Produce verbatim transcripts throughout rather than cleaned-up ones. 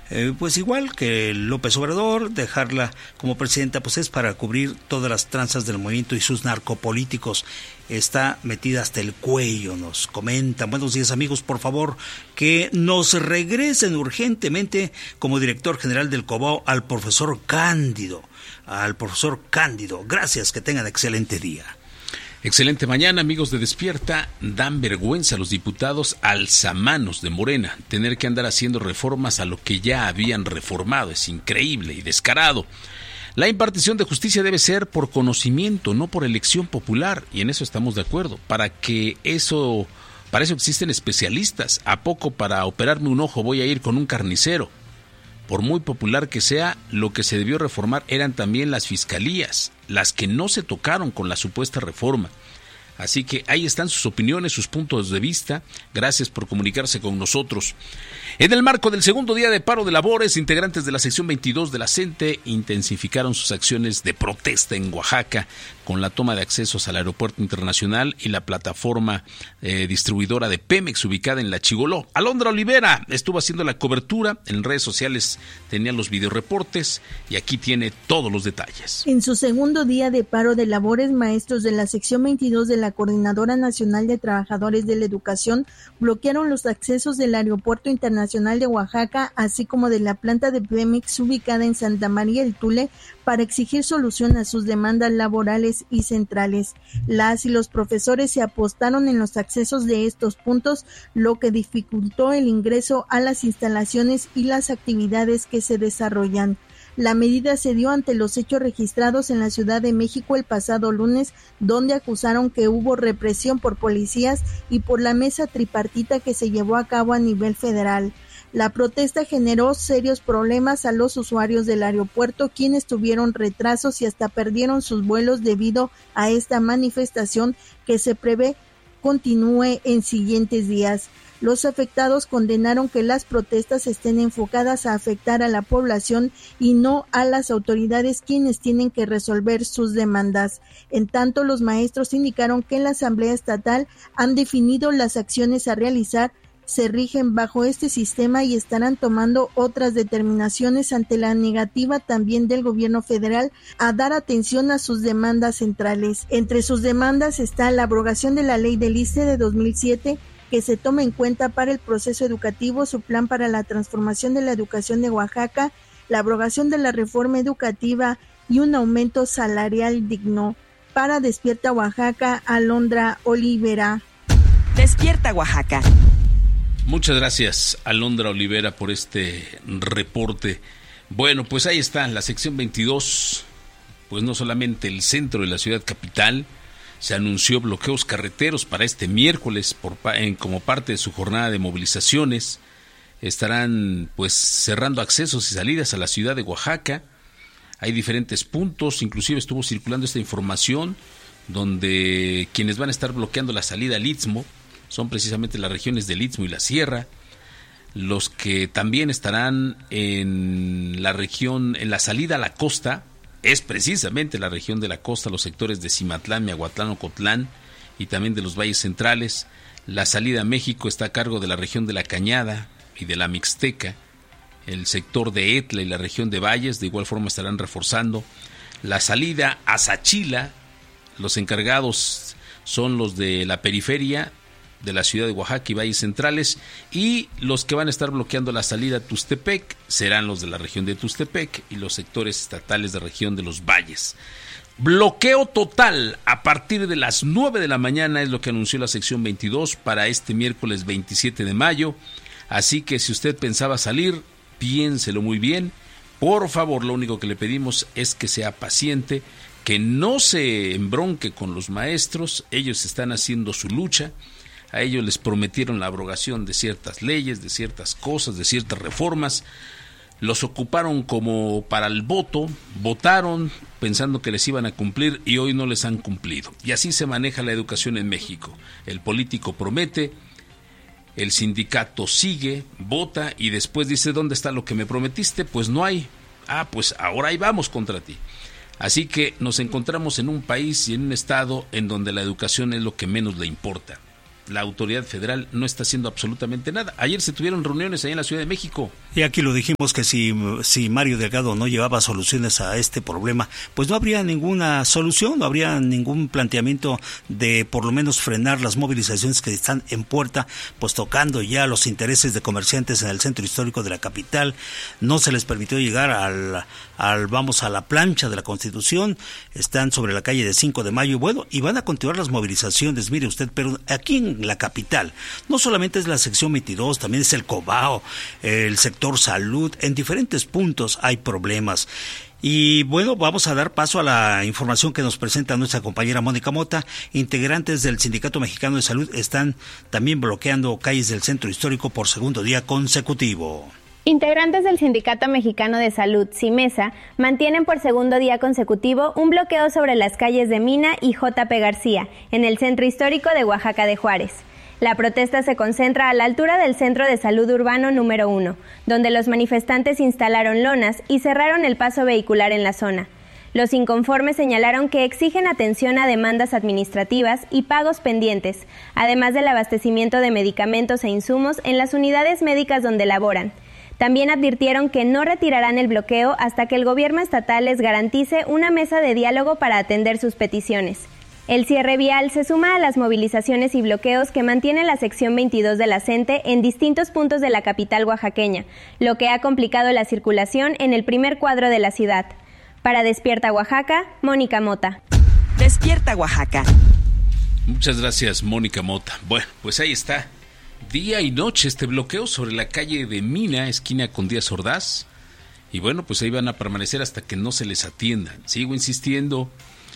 eh, pues igual que López Obrador, dejarla como presidenta pues es para cubrir todas las tranzas del movimiento y sus narcopolíticos. Está metida hasta el cuello, nos comentan. Buenos días, amigos, por favor, que nos regresen urgentemente como director general del Cobao al profesor Cándido, al profesor Cándido. Gracias, que tengan excelente día. Excelente mañana, amigos de Despierta. Dan vergüenza a los diputados alzamanos de Morena tener que andar haciendo reformas a lo que ya habían reformado. Es increíble y descarado. La impartición de justicia debe ser por conocimiento, no por elección popular, y en eso estamos de acuerdo. Para que eso, para eso existen especialistas. ¿A poco para operarme un ojo voy a ir con un carnicero? Por muy popular que sea, lo que se debió reformar eran también las fiscalías, las que no se tocaron con la supuesta reforma. Así que ahí están sus opiniones, sus puntos de vista. Gracias por comunicarse con nosotros. En el marco del segundo día de paro de labores, integrantes de la sección veintidós de la CENTE intensificaron sus acciones de protesta en Oaxaca con la toma de accesos al aeropuerto internacional y la plataforma eh, distribuidora de Pemex ubicada en La Chigoló. Alondra Olivera estuvo haciendo la cobertura, en redes sociales tenía los videoreportes y aquí tiene todos los detalles. En su segundo día de paro de labores, maestros de la sección veintidós de la Coordinadora Nacional de Trabajadores de la Educación bloquearon los accesos del aeropuerto internacional de Oaxaca, así como de la planta de Pemex ubicada en Santa María el Tule, para exigir solución a sus demandas laborales y centrales. Las y los profesores se apostaron en los accesos de estos puntos, lo que dificultó el ingreso a las instalaciones y las actividades que se desarrollan. La medida se dio ante los hechos registrados en la Ciudad de México el pasado lunes, donde acusaron que hubo represión por policías y por la mesa tripartita que se llevó a cabo a nivel federal. La protesta generó serios problemas a los usuarios del aeropuerto, quienes tuvieron retrasos y hasta perdieron sus vuelos debido a esta manifestación que se prevé continúe en siguientes días. Los afectados condenaron que las protestas estén enfocadas a afectar a la población y no a las autoridades, quienes tienen que resolver sus demandas. En tanto, los maestros indicaron que en la Asamblea Estatal han definido las acciones a realizar, se rigen bajo este sistema y estarán tomando otras determinaciones ante la negativa también del gobierno federal a dar atención a sus demandas centrales. Entre sus demandas está la abrogación de la ley del I S S S E de dos mil siete, que se tome en cuenta para el proceso educativo, su plan para la transformación de la educación de Oaxaca, la abrogación de la reforma educativa y un aumento salarial digno. Para Despierta Oaxaca, Alondra Olivera. Despierta Oaxaca. Muchas gracias, Alondra Olivera, por este reporte. Bueno, pues ahí está, la sección veintidós, pues no solamente el centro de la ciudad capital, se anunció bloqueos carreteros para este miércoles por, en, como parte de su jornada de movilizaciones. Estarán pues cerrando accesos y salidas a la ciudad de Oaxaca. Hay diferentes puntos, inclusive estuvo circulando esta información donde quienes van a estar bloqueando la salida al Istmo son precisamente las regiones del Istmo y la Sierra. Los que también estarán en la región, en la salida a la costa, es precisamente la región de la costa, los sectores de Cimatlán, Miahuatlán, Ocotlán y también de los valles centrales. La salida a México está a cargo de la región de la Cañada y de la Mixteca. El sector de Etla y la región de Valles de igual forma estarán reforzando. La salida a Sachila, los encargados son los de la periferia de la ciudad de Oaxaca y valles centrales, y los que van a estar bloqueando la salida a Tustepec serán los de la región de Tustepec y los sectores estatales de región de los valles. Bloqueo total a partir de las nueve de la mañana es lo que anunció la sección veintidós para este miércoles veintisiete de mayo, así que si usted pensaba salir, piénselo muy bien. Por favor, lo único que le pedimos es que sea paciente, que no se embronque con los maestros, ellos están haciendo su lucha. A ellos les prometieron la abrogación de ciertas leyes, de ciertas cosas, de ciertas reformas. Los ocuparon como para el voto, votaron pensando que les iban a cumplir y hoy no les han cumplido. Y así se maneja la educación en México. El político promete, el sindicato sigue, vota y después dice, ¿dónde está lo que me prometiste? Pues no hay. Ah, pues ahora ahí vamos contra ti. Así que nos encontramos en un país y en un estado en donde la educación es lo que menos le importa. la autoridad federal no está haciendo absolutamente nada. Ayer se tuvieron reuniones allá en la Ciudad de México. Y aquí lo dijimos que si, si Mario Delgado no llevaba soluciones a este problema, pues no habría ninguna solución, no habría ningún planteamiento de por lo menos frenar las movilizaciones que están en puerta, pues tocando ya los intereses de comerciantes en el centro histórico de la capital. No se les permitió llegar al, al vamos a la plancha de la Constitución, están sobre la calle de cinco de mayo, bueno, y van a continuar las movilizaciones, mire usted, pero aquí en la capital, no solamente es la sección veintidós, también es el Cobao, el sector salud, en diferentes puntos hay problemas. Y bueno, vamos a dar paso a la información que nos presenta nuestra compañera Mónica Mota. Integrantes del Sindicato Mexicano de Salud están también bloqueando calles del centro histórico por segundo día consecutivo. Integrantes del Sindicato Mexicano de Salud, SIMESA, mantienen por segundo día consecutivo un bloqueo sobre las calles de Mina y J P García, en el centro histórico de Oaxaca de Juárez. La protesta se concentra a la altura del Centro de Salud Urbano número uno, donde los manifestantes instalaron lonas y cerraron el paso vehicular en la zona. Los inconformes señalaron que exigen atención a demandas administrativas y pagos pendientes, además del abastecimiento de medicamentos e insumos en las unidades médicas donde laboran. También advirtieron que no retirarán el bloqueo hasta que el gobierno estatal les garantice una mesa de diálogo para atender sus peticiones. El cierre vial se suma a las movilizaciones y bloqueos que mantiene la sección veintidós de la CENTE en distintos puntos de la capital oaxaqueña, lo que ha complicado la circulación en el primer cuadro de la ciudad. Para Despierta Oaxaca, Mónica Mota. Despierta Oaxaca. Muchas gracias, Mónica Mota. Bueno, pues ahí está. Día y noche este bloqueo sobre la calle de Mina, esquina con Díaz Ordaz. Y bueno, pues ahí van a permanecer hasta que no se les atienda. Sigo insistiendo,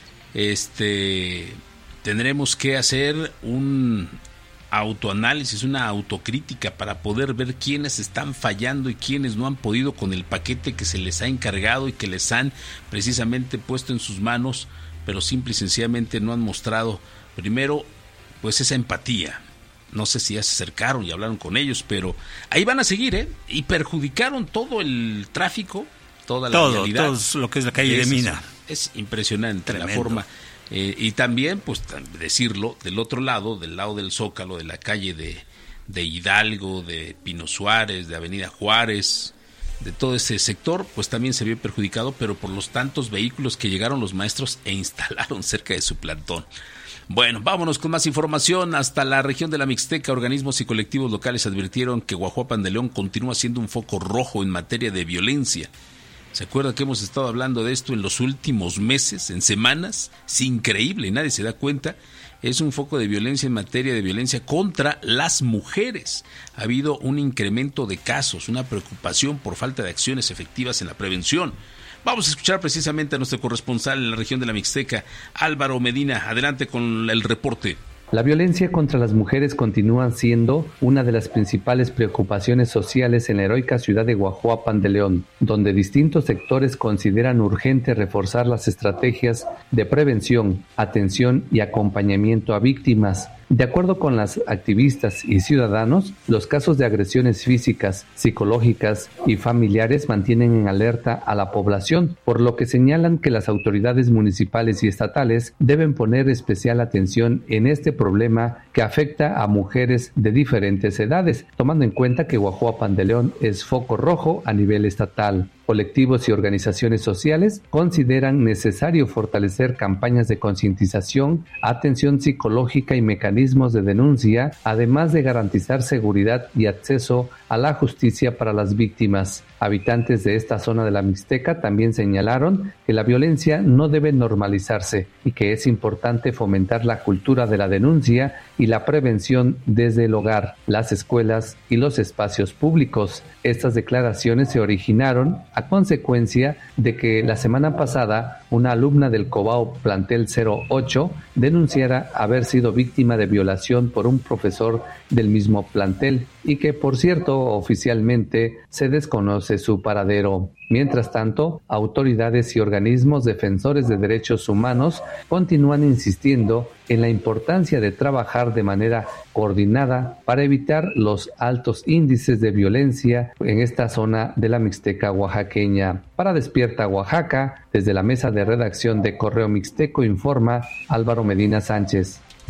este, tendremos que hacer un autoanálisis, una autocrítica para poder ver quiénes están fallando y quiénes no han podido con el paquete que se les ha encargado y que les han precisamente puesto en sus manos, pero simple y sencillamente no han mostrado primero pues esa empatía. No sé si ya se acercaron y hablaron con ellos, pero ahí van a seguir, ¿eh? Y perjudicaron todo el tráfico, toda la todo, realidad. Todo lo que es la calle es, de Mina. Es, es impresionante. Tremendo. La forma. Eh, y también, pues, decirlo, del otro lado, del lado del Zócalo, de la calle de, de Hidalgo, de Pino Suárez, de Avenida Juárez, de todo ese sector, pues también se vio perjudicado, pero por los tantos vehículos que llegaron los maestros e instalaron cerca de su plantón. Bueno, vámonos con más información. Hasta la región de la Mixteca, organismos y colectivos locales advirtieron que Guajuapan de León continúa siendo un foco rojo en materia de violencia. ¿Se acuerdan que hemos estado hablando de esto en los últimos meses, en semanas? Es increíble, nadie se da cuenta. Es un foco de violencia en materia de violencia contra las mujeres. Ha habido un incremento de casos, una preocupación por falta de acciones efectivas en la prevención. Vamos a escuchar precisamente a nuestro corresponsal en la región de la Mixteca, Álvaro Medina. Adelante con el reporte. La violencia contra las mujeres continúa siendo una de las principales preocupaciones sociales en la heroica ciudad de Guajuapan de León, donde distintos sectores consideran urgente reforzar las estrategias de prevención, atención y acompañamiento a víctimas. De acuerdo con las activistas y ciudadanos, los casos de agresiones físicas, psicológicas y familiares mantienen en alerta a la población, por lo que señalan que las autoridades municipales y estatales deben poner especial atención en este problema que afecta a mujeres de diferentes edades, tomando en cuenta que Guajuapan de León es foco rojo a nivel estatal. Colectivos y organizaciones sociales consideran necesario fortalecer campañas de concientización, atención psicológica y mecanismos de denuncia, además de garantizar seguridad y acceso a la justicia para las víctimas. Habitantes de esta zona de la Mixteca también señalaron que la violencia no debe normalizarse y que es importante fomentar la cultura de la denuncia y la prevención desde el hogar, las escuelas y los espacios públicos. Estas declaraciones se originaron a consecuencia de que la semana pasada una alumna del Cobao Plantel cero ocho denunciara haber sido víctima de violación por un profesor del mismo plantel y que, por cierto, oficialmente se desconoce su paradero. Mientras tanto, autoridades y organismos defensores de derechos humanos continúan insistiendo en la importancia de trabajar de manera coordinada para evitar los altos índices de violencia en esta zona de la Mixteca oaxaqueña. Para Despierta Oaxaca, desde la mesa de redacción de Correo Mixteco informa Álvaro Medina Sánchez.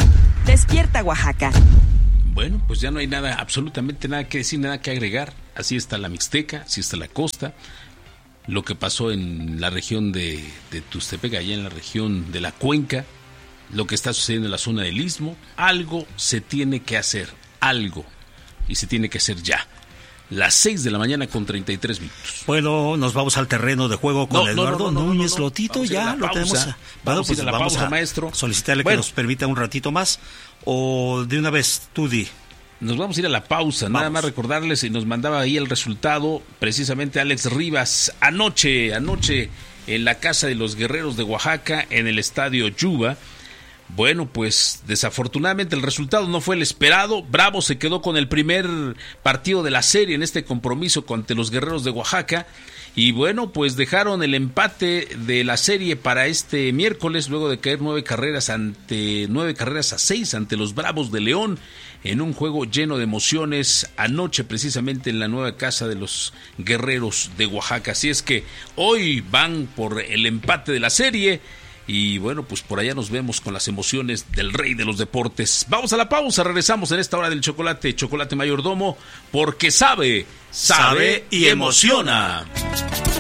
Despierta Oaxaca. Bueno, pues ya no hay nada, absolutamente nada que decir, nada que agregar. Así está la Mixteca, así está la costa. Lo que pasó en la región de, de Tuxtepec, allá en la región de la Cuenca, lo que está sucediendo en la zona del Istmo, algo se tiene que hacer, algo, y se tiene que hacer ya. Las seis de la mañana con treinta y tres minutos. Bueno, nos vamos al terreno de juego con no, Eduardo no, no, no, Núñez no, no. Lotito, vamos ya lo pausa. tenemos. A, vamos, bueno, pues a la vamos pausa, a maestro. solicitarle bueno. que nos permita un ratito más, o de una vez, tú di. Nos vamos a ir a la pausa, vamos. Nada más recordarles, y nos mandaba ahí el resultado, precisamente Alex Rivas, anoche, anoche en la Casa de los Guerreros de Oaxaca, en el Estadio Yuba. Bueno, pues desafortunadamente el resultado no fue el esperado. Bravo se quedó con el primer partido de la serie en este compromiso ante los Guerreros de Oaxaca. Y bueno, pues dejaron el empate de la serie para este miércoles, luego de caer nueve carreras ante nueve carreras a seis ante los Bravos de León, en un juego lleno de emociones anoche precisamente en la nueva casa de los Guerreros de Oaxaca. Así es que hoy van por el empate de la serie. Y bueno, pues por allá nos vemos con las emociones del rey de los deportes. Vamos a la pausa, regresamos en esta hora del chocolate, Chocolate Mayordomo, porque sabe, sabe y emociona.